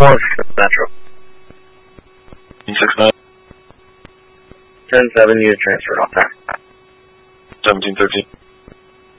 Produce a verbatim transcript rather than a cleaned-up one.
four, Metro. six nine. ten seven, unit transfer, off time. seventeen thirteen.